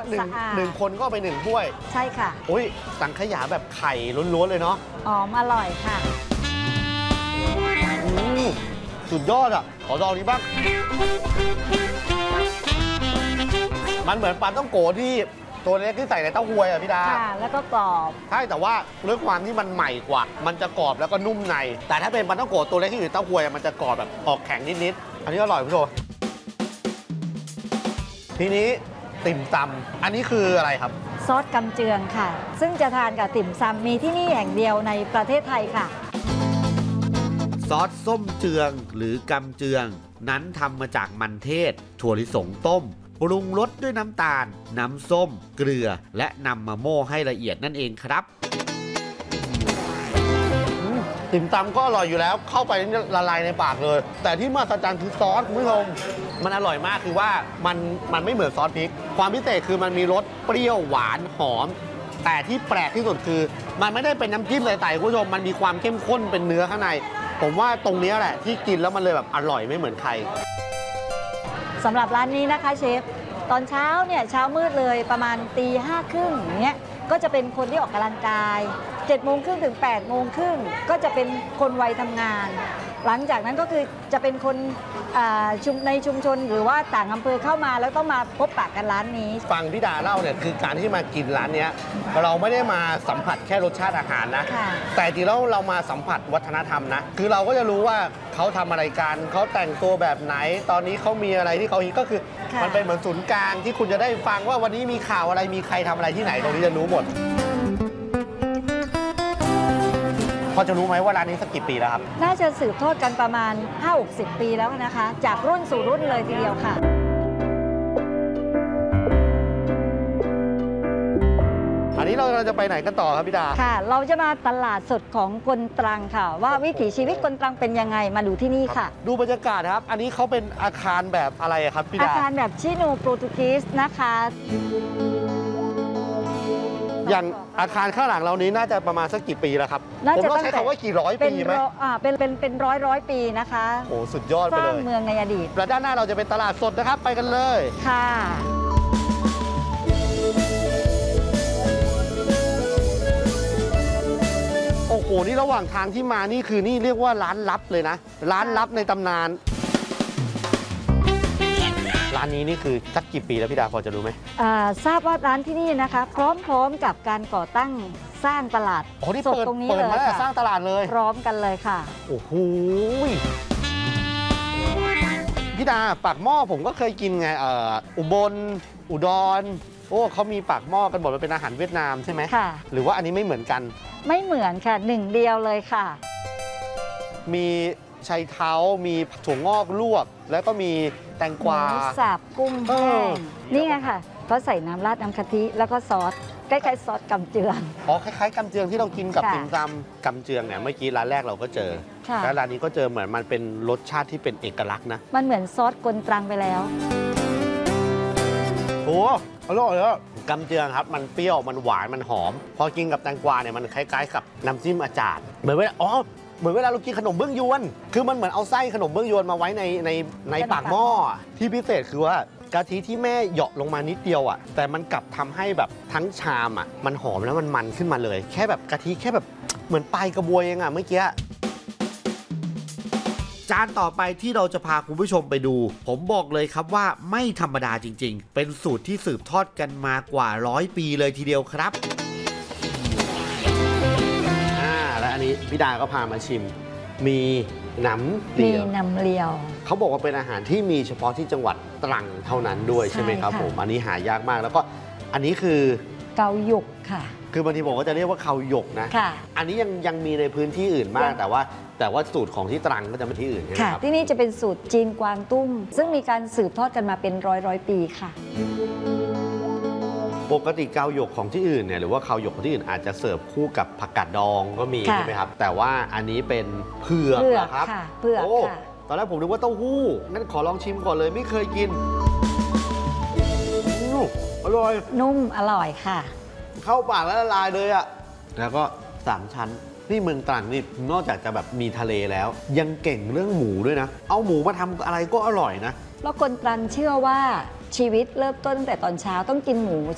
หนึ่งคนก็ไป1 ถ้วยใช่ค่ะอุ้ยสังขยาแบบไข่ล้วนๆเลยเนาะหอมอร่อยค่ะสุดยอดอ่ะขอลองนี้บ้างมันเหมือนปลาต้องโกที่ตัวเล็กที่ใส่ในเต้าหวยอ่ะพี่ดาค่ะแล้วก็กรอบใช่แต่ว่าด้วยความที่มันใหม่กว่ามันจะกรอบแล้วก็นุ่มในแต่ถ้าเป็นปลาต้องโกตัวเล็กที่อยู่ในเต้าหวยมันจะกรอบแบบออกแข็งนิดๆอันนี้อร่อยพี่โจทีนี้ติ่มซำอันนี้คืออะไรครับซอสกำเจืองค่ะซึ่งจะทานกับติ่มซำมีที่นี่แห่งเดียวในประเทศไทยค่ะซอสส้มเจืองหรือกำเจืองนั้นทำมาจากมันเทศถั่วลิสงต้มปรุงรสด้วยน้ำตาลน้ำส้มเกลือและนำมาโม่ให้ละเอียดนั่นเองครับติ่มซำก็อร่อยอยู่แล้วเข้าไปละลายในปากเลยแต่ที่มหัศจรรย์คือซอสคุณผู้ชมมันอร่อยมากคือว่ามันไม่เหมือนซอสพริกความพิเศษคือมันมีรสเปรี้ยวหวานหอมแต่ที่แปลกที่สุดคือมันไม่ได้เป็นน้ำจิ้มใสๆคุณผู้ชมมันมีความเข้มข้นเป็นเนื้อข้างในผมว่าตรงนี้แหละที่กินแล้วมันเลยแบบอร่อยไม่เหมือนใครสำหรับร้านนี้นะคะเชฟตอนเช้าเนี่ยเช้ามืดเลยประมาณ5:30อย่างเงี้ยก็จะเป็นคนที่ออกกำลังกาย7:30 ถึง 8:30ก็จะเป็นคนวัยทำงานหลังจากนั้นก็คือจะเป็นคนในชุมชนหรือว่าต่างอำเภอเข้ามาแล้วต้องมาพบปะกันร้านนี้ฟังพี่ดาเล่าเนี่ยคือการที่มากินร้านนี้เราไม่ได้มาสัมผัสแค่รสชาติอาหารนะแต่จริงแล้วเรามาสัมผัสวัฒนธรรมนะคือเราก็จะรู้ว่าเขาทำอะไรกันเขาแต่งตัวแบบไหนตอนนี้เขามีอะไรที่เขาฮิตก็คือมันเป็นเหมือนศูนย์กลางที่คุณจะได้ฟังว่าวันนี้มีข่าวอะไรมีใครทำอะไรที่ไหนตรงนี้จะรู้หมดพอจะรู้ไหมว่าร้านนี้สักกี่ปีแล้วครับน่าจะสืบทอดกันประมาณ 50-60 ปีแล้วนะคะจากรุ่นสู่รุ่นเลยทีเดียวค่ะอันนี้เราจะไปไหนกันต่อครับพี่ดาค่ะเราจะมาตลาดสดของคนตรังค่ะว่าวิถีชีวิตคนตรังเป็นยังไงมาดูที่นี่ค่ะดูบรรยากาศครับอันนี้เขาเป็นอาคารแบบอะไรครับพี่ดาอาคารแบบชิโนโปรตุเกสนะคะอย่างอาคารข้างหลังเรานี้น่าจะประมาณสักกี่ปีแล้วครับผมต้องใช้คำว่ากี่ร้อยปีไหมเป็นร้อยปีนะคะโอ้สุดยอดไปเลยสร้างเมืองในอดีตและด้านหน้าเราจะเป็นตลาดสดนะครับไปกันเลยค่ะโอ้โหนี่ระหว่างทางที่มานี่คือนี่เรียกว่าร้านลับเลยนะร้านลับในตำนานร้านนี้นี่คือสักกี่ปีแล้วพี่ดาพอจะรู้ไหมทราบว่าร้านที่นี่นะคะพร้อมกับการก่อตั้งสร้างตลาดสดตรงนี้เลยค่ะสร้างตลาดเลยพร้อมกันเลยค่ะโอ้โหพี่ดาปากหม้อผมก็เคยกินไงอุบลอุดรโอ้เขามีปากหม้อกันหมดมันเป็นอาหารเวียดนามใช่ไหมค่ะหรือว่าอันนี้ไม่เหมือนกันไม่เหมือนค่ะหนึ่งเดียวเลยค่ะมีชัยเท้ามีถั่วงอกลวกแล้วก็มีแตงกวาหมูสับกุ้งแห้งนี่ไงค่ะเขาใส่น้ำราดน้ำกะทิแล้วก็ซอสคล้ายๆซอสกำเจืองอ๋อคล้ายๆกำเจืองที่เรากินกับติ่มซำกำเจืองเนี่ยเมื่อกี้ร้านแรกเราก็เจอแล้วร้านนี้ก็เจอเหมือนมันเป็นรสชาติที่เป็นเอกลักษณ์นะมันเหมือนซอสกลตรังไปแล้วโอ้อร่อยเลยกำเจืองครับมันเปรี้ยวมันหวานมันหอมพอกินกับแตงกวาเนี่ยมันคล้ายๆกับน้ำจิ้มอาจารย์เหมือนเวลาเหมือนเวลาเรากินขนมเบื้องยวนคือมันเหมือนเอาไส้ขนมเบื้องยวนมาไว้ในปากหม้อที่พิเศษคือว่ากะทิที่แม่เหยาะลงมานิดเดียวอ่ะแต่มันกลับทำให้แบบทั้งชามอ่ะมันหอมแล้วมันขึ้นมาเลยแค่แบบกะทิแค่แบบเหมือนปลายกระบวยเองอ่ะเมื่อกี้จานต่อไปที่เราจะพาคุณผู้ชมไปดูผมบอกเลยครับว่าไม่ธรรมดาจริงๆเป็นสูตรที่สืบทอดกันมากว่า100 ปีเลยทีเดียวครับและอันนี้พี่ดาก็พามาชิมมีหนำเลียวเขาบอกว่าเป็นอาหารที่มีเฉพาะที่จังหวัดตรังเท่านั้นด้วยใช่ไหมครับผมอันนี้หายากมากแล้วก็อันนี้คือเกาหยกค่ะคือบางทีผมก็จะเรียกว่าเกาหยกนะอันนี้ยังมีในพื้นที่อื่นมากแต่ว่าสูตรของที่ตรังก็จะเป็นที่อื่นใช่ไหมครับที่นี่จะเป็นสูตรจีนกวางตุ้งซึ่งมีการสืบทอดกันมาเป็นร้อยปีค่ะปกติเกาหยกของที่อื่นเนี่ยหรือว่าเกาหยกของที่อื่นอาจจะเสิร์ฟคู่กับผักกาดดองก็มีใช่ไหมครับแต่ว่าอันนี้เป็นเผือกครับเผือกค่ะตอนแรกผมนึกว่าเต้าหู้งั้นขอลองชิมก่อนเลยไม่เคยกินอร่อยนุ่มอร่อยค่ะเข้าปากแล้วละลายเลยอ่ะแล้วก็3 ชั้นนี่เมืองตรังนี่นอกจากจะแบบมีทะเลแล้วยังเก่งเรื่องหมูด้วยนะเอาหมูมาทำอะไรก็อร่อยนะแล้วคนตรังเชื่อว่าชีวิตเริ่มต้นตั้งแต่ตอนเช้าต้องกินหมู